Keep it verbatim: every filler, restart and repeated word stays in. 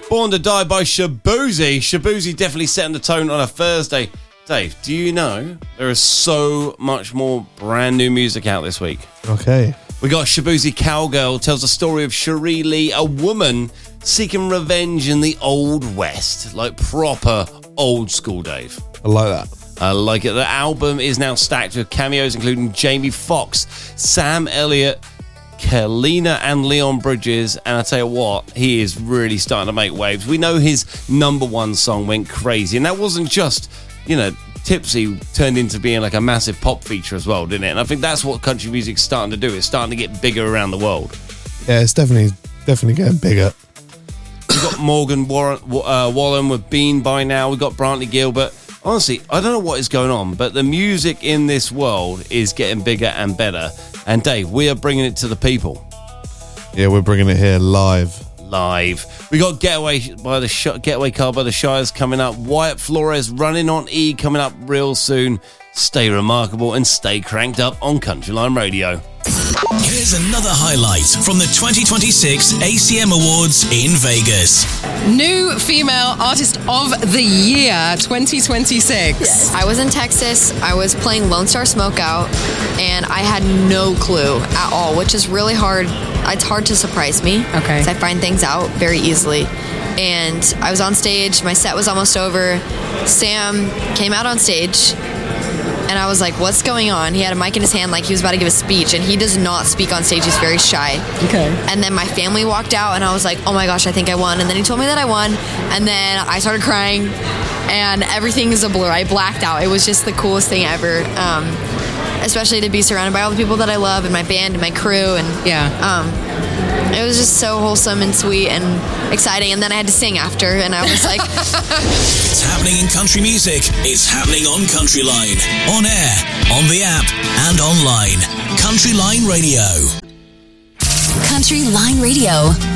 Born to Die by Shaboozey. Shaboozey definitely setting the tone on a Thursday. Dave, do you know there is so much more brand new music out this week? Okay. We got Shaboozey Cowgirl, tells the story of Cherie Lee, a woman seeking revenge in the Old West. Like proper old school, Dave. I like that. I like it. The album is now stacked with cameos including Jamie Foxx, Sam Elliott, Kalina and Leon Bridges, and I tell you what, he is really starting to make waves. We know his number one song went crazy, and that wasn't just, you know, Tipsy turned into being like a massive pop feature as well, didn't it? And I think that's what country music's starting to do. It's starting to get bigger around the world. Yeah, it's definitely definitely getting bigger. We've got Morgan Warren, uh, Wallen with Bean by now. We've got Brantley Gilbert. Honestly, I don't know what is going on, but the music in this world is getting bigger and better. And Dave, we are bringing it to the people. Yeah, we're bringing it here live. Live. We got Getaway by the Sh- Getaway Car by the Shires coming up. Wyatt Flores Running on E coming up real soon. Stay remarkable and stay cranked up on Countryline Radio. Here's another highlight from the twenty twenty-six A C M Awards in Vegas. New Female Artist of the Year twenty twenty-six. Yes. I was in Texas. I was playing Lone Star Smokeout, and I had no clue at all, which is really hard. It's hard to surprise me. Okay. Because I find things out very easily. And I was on stage. My set was almost over. Sam came out on stage. And I was like, what's going on? He had a mic in his hand like he was about to give a speech, and he does not speak on stage. He's very shy. Okay. And then my family walked out, and I was like, oh my gosh, I think I won. And then he told me that I won, and then I started crying, and everything is a blur. I blacked out. It was just the coolest thing ever, um, especially to be surrounded by all the people that I love, and my band, and my crew, and yeah. Um, it was just so wholesome and sweet and exciting. And then I had to sing after, and I was like... It's happening in country music. It's happening on Countryline. On air, on the app, and online. Countryline Radio. Countryline Radio.